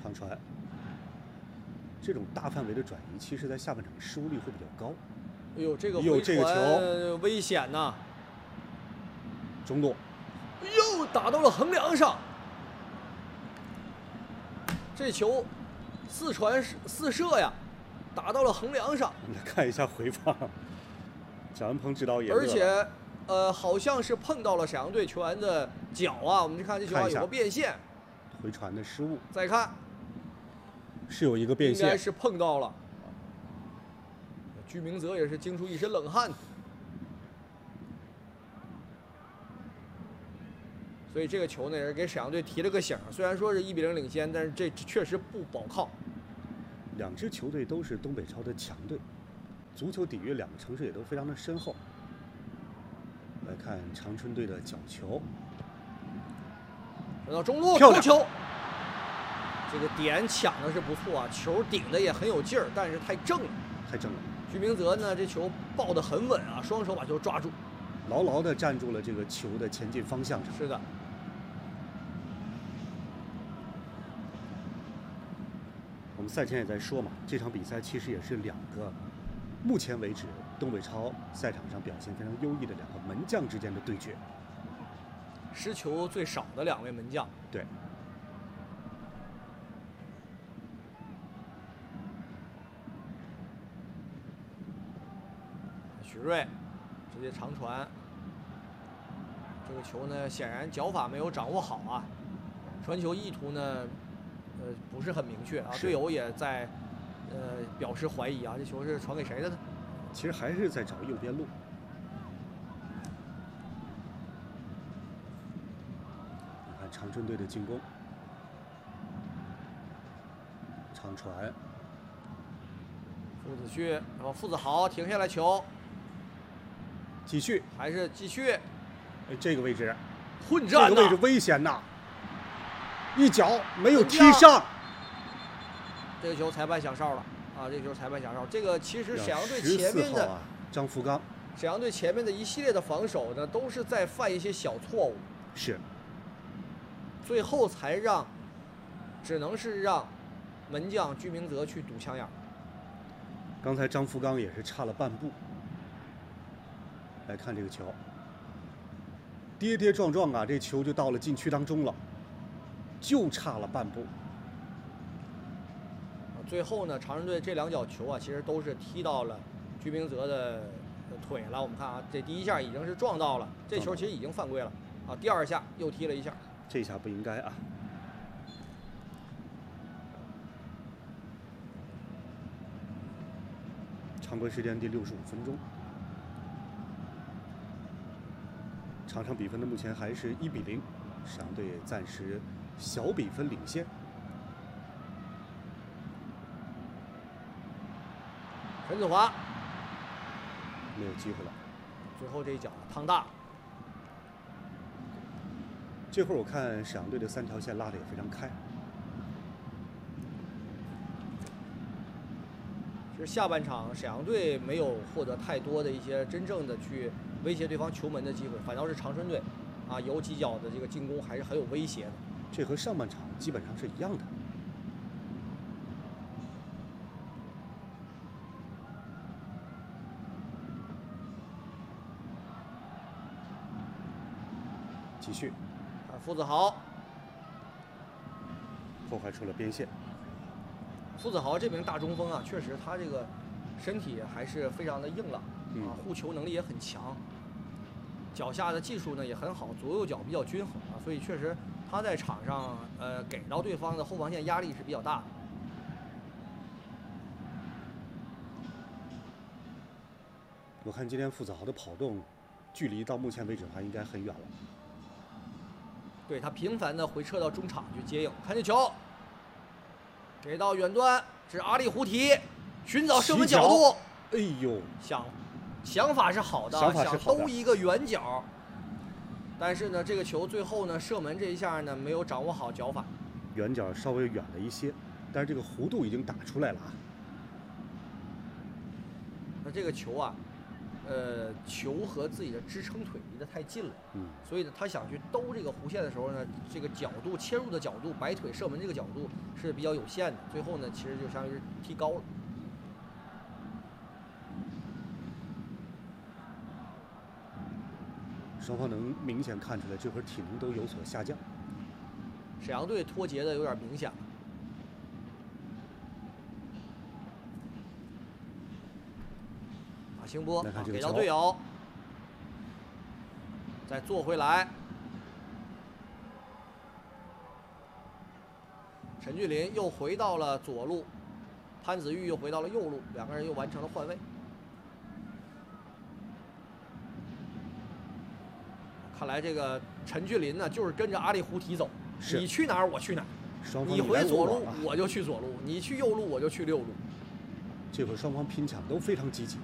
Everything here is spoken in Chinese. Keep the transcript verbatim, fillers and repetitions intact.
长传，这种大范围的转移，其实在下半场失误率会比较高。 哎呦，这个有这个球危险呐！ 中路， 又打到了横梁上。这球四传四射呀，打到了横梁上。 我们来看一下回放，蒋文鹏指导也。 而且，呃，好像是碰到了沈阳队球员的脚啊。我们就看这球啊有个变线， 回传的失误。 再看， 是有一个变线， 应该是碰到了。居明泽也是惊出一身冷汗。所以这个球呢，也是给沈阳队提了个醒。虽然说是一比零领先，但是这确实不保靠。 两支球队都是东北超的强队，足球底蕴两个城市也都非常的深厚。来看长春队的角球， 传到中路头球，这个点抢的是不错啊，球顶的也很有劲儿，但是太正了， 太正了。 居明泽呢，这球抱得很稳啊，双手把球抓住， 牢牢地站住了这个球的前进方向上。 是的。 我们赛前也在说嘛，这场比赛其实也是两个目前为止东北超赛场上表现非常优异的两个门将之间的对决， 失球最少的两位门将。 对。 许瑞直接长传，这个球呢显然脚法没有掌握好啊，传球意图呢。呃，不是很明确啊，队友也在，呃，表示怀疑啊，这球是传给谁的呢？ 其实还是在找右边路。你看长春队的进攻，长传， 傅子旭，然后傅子豪停下来球， 继续， 还是继续， 哎，这个位置， 混战， 这个位置危险呐！一脚没有踢上， 这个球裁判响哨了啊！这个球裁判响哨。这个其实沈阳队前面的、 啊、张福刚， 沈阳队前面的一系列的防守呢，都是在犯一些小错误， 是， 最后才让，只能是让门将居明泽去堵枪眼。 刚才张福刚也是差了半步。来看这个球，跌跌撞撞啊，这球就到了禁区当中了。就差了半步。 最后呢，长春队这两脚球啊，其实都是踢到了居明泽的腿了。我们看啊，这第一下已经是撞到了，这球其实已经犯规了啊。第二下又踢了一下， 这下不应该啊。常规时间第六十五分钟，场上比分的目前还是一比零，沈阳队暂时小比分领先。 陈子华没有机会了， 最后这一脚趟大。 这会儿我看沈阳队的三条线拉得也非常开。 其实下半场沈阳队没有获得太多的一些真正的去威胁对方球门的机会，反倒是长春队啊有几脚的这个进攻还是很有威胁的。 这和上半场基本上是一样的。继续， 啊，傅子豪破坏出了边线。 傅子豪这名大中锋啊，确实他这个身体还是非常的硬朗啊，护球能力也很强，脚下的技术呢也很好，左右脚比较均衡啊，所以确实他在场上呃给到对方的后防线压力是比较大的。 我看今天傅子豪的跑动距离到目前为止的话应该很远了。 对，他频繁的回撤到中场去接应，看这球，给到远端，是阿里胡提寻找射门角度。 哎呦， 想想法是好的， 想法是好的， 想兜一个远角。但是呢，这个球最后呢，射门这一下呢，没有掌握好脚法， 远角稍微远了一些，但是这个弧度已经打出来了啊。 那这个球啊， 呃，球和自己的支撑腿离得太近了， 嗯， 所以呢，他想去兜这个弧线的时候呢，这个角度切入的角度，摆腿射门这个角度是比较有限的，最后呢，其实就相当于是踢高了。 双方能明显看出来，这会儿体能都有所下降。 沈阳队脱节的有点明显了。马兴波啊给到队友，再做回来。陈俊霖又回到了左路，潘子玉又回到了右路，两个人又完成了换位。看来这个陈俊霖呢，就是跟着阿里胡提走，你去哪儿我去哪儿，你回左路我就去左路，你去右路我就去右路。 这会儿双方拼抢都非常积极。